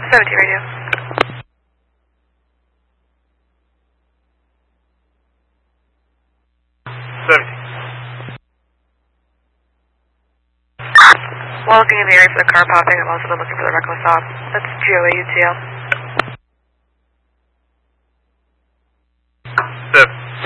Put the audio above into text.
70 radio. While looking in the area for the car popping, I've also been looking for the reckless stop. That's GOA UTL. 7.